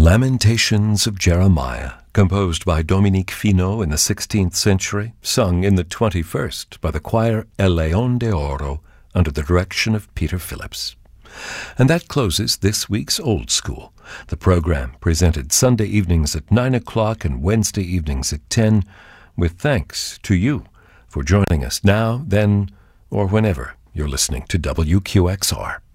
Lamentations of Jeremiah, composed by Dominique Finot in the 16th century, sung in the 21st by the choir El León de Oro under the direction of Peter Phillips. And that closes this week's Old School, the program presented Sunday evenings at 9 o'clock and Wednesday evenings at 10, with thanks to you for joining us now, then, or whenever you're listening to WQXR.